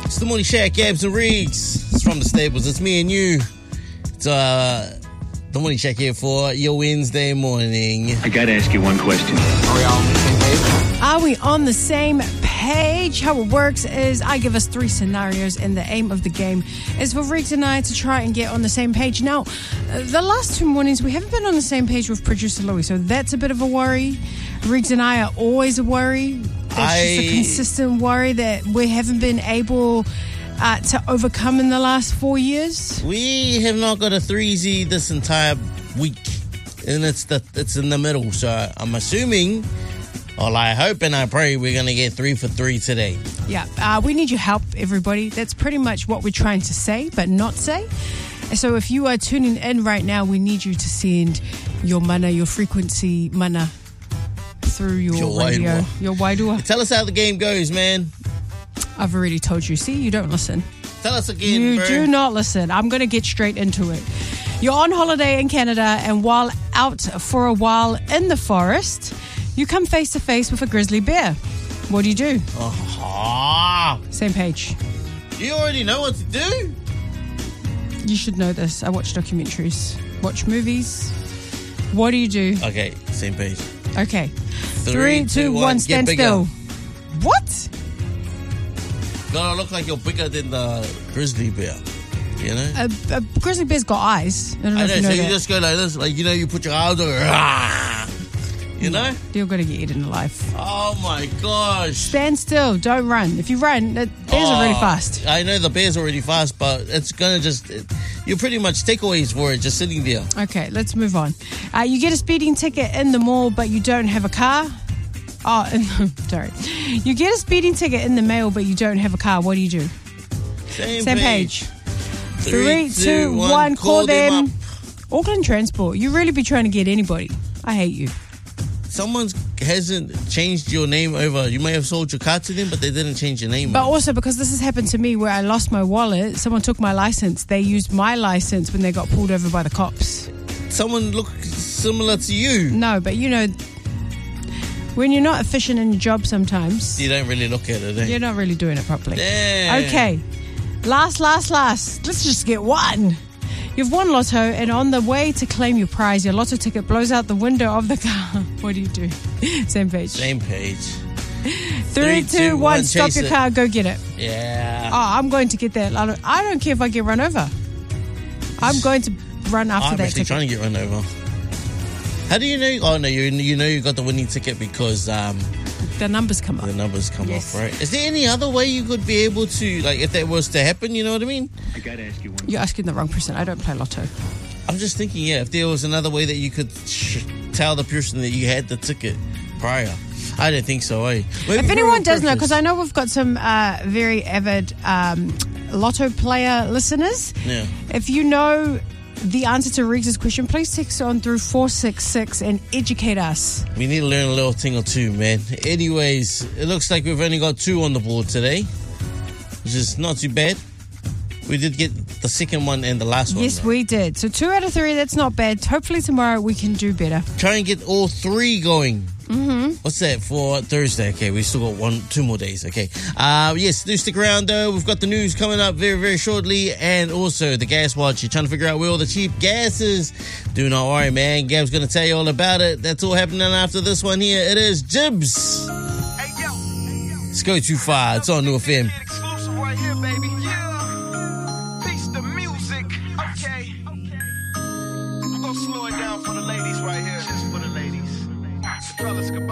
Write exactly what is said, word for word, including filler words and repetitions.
It's the Morning Shack, Gabs and Riggs. It's from the stables. It's me and you. It's uh, the Morning Shack here for your Wednesday morning. I gotta ask you one question. Are we all on the same page? Are we on the same page? How it works is I give us three scenarios, and the aim of the game is for Riggs and I to try and get on the same page. Now, uh, the last two mornings, we haven't been on the same page with producer Louis, so that's a bit of a worry. Riggs and I are always a worry. That's I... just a consistent worry that we haven't been able uh, to overcome in the last four years. We have not got a threesy this entire week, and it's the it's in the middle. So I'm assuming, well, I hope and I pray we're going to get three for three today. Yeah, uh, we need your help, everybody. That's pretty much what we're trying to say, but not say. So if you are tuning in right now, we need you to send your mana, your frequency mana, through your, Your radio, wairua. your wairua. Tell us how the game goes, man. I've already told you. See, you don't listen. Tell us again, You bro. do not listen. I'm going to get straight into it. You're on holiday in Canada, and while out for a while in the forest, you come face to face with a grizzly bear. What do you do? Ah, Same page. you already know what to do. You should know this. I watch documentaries, watch movies. What do you do? Okay, same page. Okay. Three, two, one, stand get bigger. still. What? Gotta look like you're bigger than the grizzly bear. You know? A, a grizzly bear's got eyes. I don't know I if know, you know so that. you just go like this, like, you know, you put your arms over, ah, you know? You're going to get eaten alive. Oh my gosh. Stand still. Don't run. If you run, the bears are really Oh, fast. I know the bear's already fast, but it's gonna just, it, you're pretty much takeaways for it, just sitting there. Okay, let's move on. Uh, you get a speeding ticket in the mall, but you don't have a car. Oh, sorry. You get a speeding ticket in the mail, but you don't have a car. What do you do? Same, Same page. Three, two, one. Call them. up. Auckland Transport. You really be trying to get anybody. I hate you. Someone hasn't changed your name over. You may have sold your car to them, but they didn't change your name. But over. also, because this has happened to me where I lost my wallet, someone took my license. They used my license when they got pulled over by the cops. Someone looked similar to you. No, but you know, when you're not efficient in your job sometimes, You don't really look at it, eh? you're not really doing it properly. Damn. Okay. Last, last, last. Let's just get one. You've won Lotto, and on the way to claim your prize, your Lotto ticket blows out the window of the car. What do you do? Same page. Same page. Three, two, one. Stop chase your it. car. Go get it. Yeah. Oh, I'm going to get that. I don't, I don't care if I get run over. I'm going to run after I'm that actually ticket. trying to get run over. How do you know? Oh, no, you, you know you got the winning ticket because um, The numbers come up. the numbers come Yes. off, right? Is there any other way you could be able to, like, if that was to happen, you know what I mean? I gotta ask you one. You're asking the wrong person. I don't play Lotto. I'm just thinking, yeah, if there was another way that you could sh- tell the person that you had the ticket prior. I don't think so, eh? Maybe If for anyone a does know, purpose. because I know we've got some uh, very avid um, Lotto player listeners. Yeah. If you know the answer to Riggs' question, please text on through four six six and educate us. We need to learn a little thing or two, man. Anyways, it looks like we've only got two on the board today, which is not too bad. We did get the second one and the last one. Yes, though. we did. So two out of three, that's not bad. Hopefully tomorrow we can do better. Try and get all three going. Mm-hmm. What's that for Thursday? Okay, we still got one, two more days. Okay. Uh, yes, do stick around though. We've got the news coming up very, very shortly, and also the gas watch. You're trying to figure out where all the cheap gas is. Do not worry, man. Gab's gonna tell you all about it. That's all happening after this one here. It is Jibs. Hey, yo. Let's go too far. It's on New F M. Exclusive right here, baby. Yeah. Peace to music. Okay. I'm gonna slow it down for the ladies right here. Just for the ladies. Fellas, goodbye.